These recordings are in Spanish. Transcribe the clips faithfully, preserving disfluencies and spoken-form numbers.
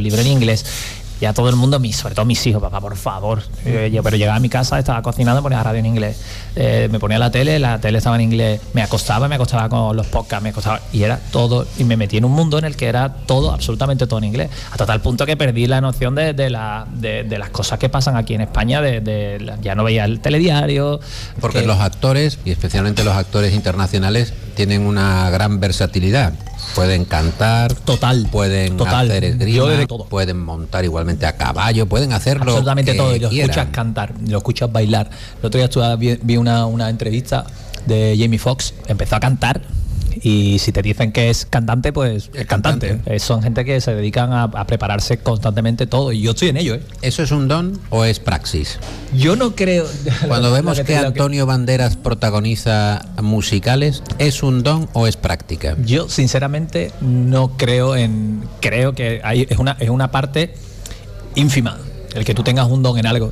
libros en inglés. Ya todo el mundo, sobre todo mis hijos, papá, por favor. Eh, yo, pero llegaba a mi casa, estaba cocinando, ponía radio en inglés. Eh, me ponía la tele, la tele estaba en inglés. Me acostaba, me acostaba con los podcasts, me acostaba. Y era todo, y me metí en un mundo en el que era todo, absolutamente todo en inglés. Hasta tal punto que perdí la noción de, de, la, de, de las cosas que pasan aquí en España. De, de, ya no veía el telediario. Porque que... los actores, y especialmente los actores internacionales, tienen una gran versatilidad. Pueden cantar, total, pueden total. hacer esgrima, de todo. pueden montar igualmente a caballo, pueden hacerlo absolutamente todo. Y lo quieran. escuchas cantar, lo escuchas bailar. El otro día estuve, vi, vi una, una entrevista de Jamie Foxx, empezó a cantar. Y si te dicen que es cantante, pues es cantante. cantante. Son gente que se dedican a, a prepararse constantemente todo. Y yo estoy en ello, ¿eh? ¿Eso es un don o es praxis? Yo no creo... Cuando vemos que, que Antonio que... Banderas protagoniza musicales, ¿es un don o es práctica? Yo, sinceramente, no creo en... Creo que hay, es, una, es una parte ínfima, el que tú tengas un don en algo.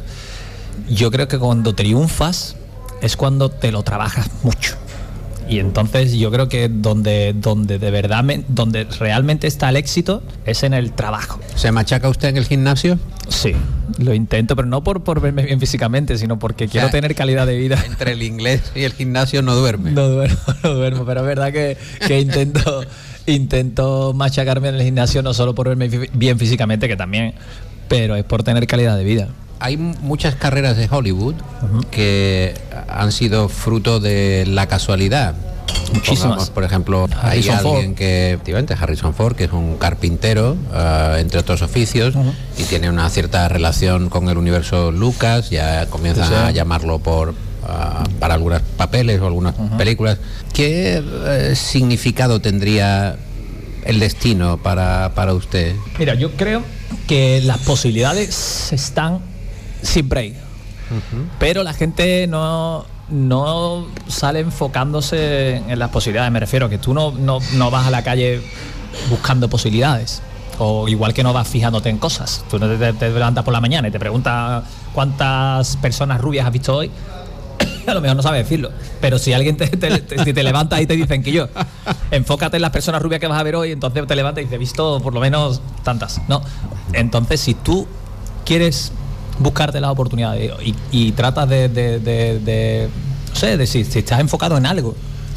Yo creo que cuando triunfas es cuando te lo trabajas mucho. Y entonces yo creo que donde, donde de verdad, me, donde realmente está el éxito es en el trabajo. ¿Se machaca usted en el gimnasio? Sí, lo intento, pero no por, por verme bien físicamente, sino porque o sea, quiero tener calidad de vida. Entre el inglés y el gimnasio no duerme. No duermo, no duermo, pero es verdad que, que intento, intento machacarme en el gimnasio no solo por verme bien físicamente, que también, pero es por tener calidad de vida. Hay muchas carreras de Hollywood uh-huh. que han sido fruto de la casualidad. Muchísimas. Pongamos, por ejemplo, Harrison hay alguien Ford. que, efectivamente, Harrison Ford, que es un carpintero, uh, entre otros oficios, uh-huh. y tiene una cierta relación con el universo Lucas, ya comienzan sí, sí. a llamarlo por uh, para algunos papeles o algunas uh-huh. películas. ¿Qué uh, significado tendría el destino para, para usted? Mira, yo creo que las posibilidades están siempre ahí, uh-huh. pero la gente no, no sale enfocándose en las posibilidades. Me refiero a que tú no, no, no vas a la calle buscando posibilidades, o igual que no vas fijándote en cosas. Tú no te, te levantas por la mañana y te preguntas cuántas personas rubias has visto hoy. A lo mejor no sabes decirlo, pero si alguien te, te, te, si te levantas y te dicen que yo, enfócate en las personas rubias que vas a ver hoy, entonces te levantas y te he visto por lo menos tantas, ¿no? Entonces, si tú quieres buscarte las oportunidades y, y tratas de, de, de, de no sé, de si, si estás enfocado en algo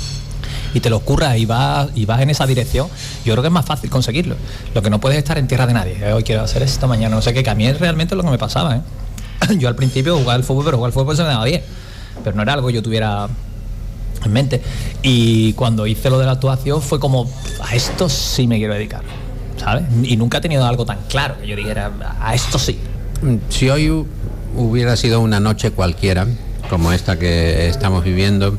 y te lo ocurras y vas, y vas en esa dirección, yo creo que es más fácil conseguirlo. Lo que no puedes estar en tierra de nadie. Hoy quiero hacer esto, mañana no sé qué, que a mí es realmente lo que me pasaba, ¿eh? Yo al principio jugaba al fútbol, pero jugar al fútbol se me daba bien, pero no era algo que yo tuviera en mente. Y cuando hice lo de la actuación fue como, a esto sí me quiero dedicar, ¿sabes? Y nunca he tenido algo tan claro que yo dijera, a esto sí. Si hoy hubiera sido una noche cualquiera, como esta que estamos viviendo,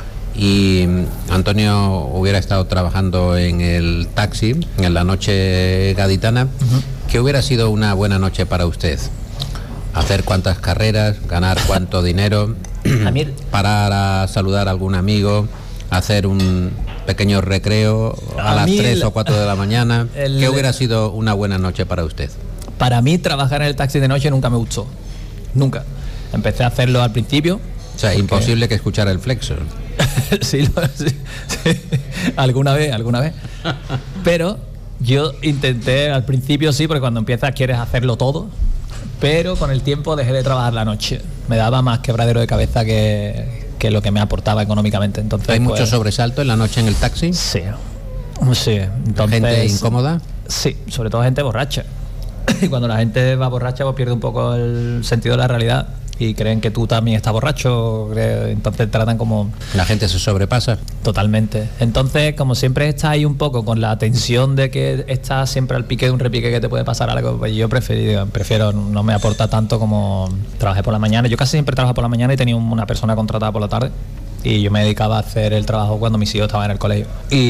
y Antonio hubiera estado trabajando en el taxi, en la noche gaditana, uh-huh. ¿qué hubiera sido una buena noche para usted? ¿Hacer cuántas carreras? ¿Ganar cuánto dinero? A mí... ¿Parar a saludar a algún amigo? ¿Hacer un pequeño recreo a, a las tres el... o cuatro de la mañana? El... ¿Qué hubiera sido una buena noche para usted? Para mí, trabajar en el taxi de noche nunca me gustó. Nunca. Empecé a hacerlo al principio. O sea, porque... imposible que escuchara el Flexo. sí, lo, sí, sí, alguna vez, alguna vez. Pero yo intenté al principio, sí, porque cuando empiezas quieres hacerlo todo. Pero con el tiempo dejé de trabajar la noche. Me daba más quebradero de cabeza que, que lo que me aportaba económicamente. Entonces, ¿hay pues, mucho sobresalto en la noche en el taxi? Sí. Sí. Entonces, ¿gente incómoda? Sí, sobre todo gente borracha. Y cuando la gente va borracha, pues pierde un poco el sentido de la realidad y creen que tú también estás borracho, entonces tratan como... La gente se sobrepasa. Totalmente. Entonces, como siempre estás ahí un poco con la tensión de que estás siempre al pique de un repique que te puede pasar algo, pues yo prefiero, prefiero no me aporta tanto como trabajé por la mañana. Yo casi siempre trabajo por la mañana y tenía una persona contratada por la tarde y yo me dedicaba a hacer el trabajo cuando mis hijos estaban en el colegio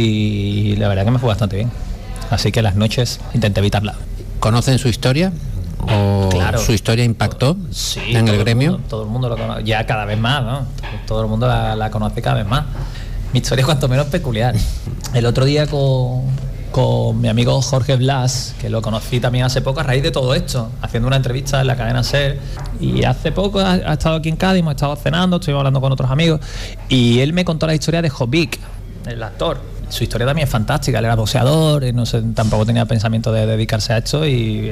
y la verdad que me fue bastante bien. Así que las noches intenté evitarla. ¿Conocen su historia? ¿O claro, su historia impactó sí, en el gremio? El mundo, todo el mundo lo conoce, ya cada vez más, ¿no? Todo el mundo la, la conoce cada vez más. Mi historia es cuanto menos peculiar. El otro día con, con mi amigo Jorge Blas, que lo conocí también hace poco a raíz de todo esto, haciendo una entrevista en la cadena SER, y hace poco ha, ha estado aquí en Cádiz, hemos estado cenando, estuvimos hablando con otros amigos, y él me contó la historia de Jovic, el actor. Su historia también es fantástica, él era boxeador, no sé, tampoco tenía pensamiento de dedicarse a esto y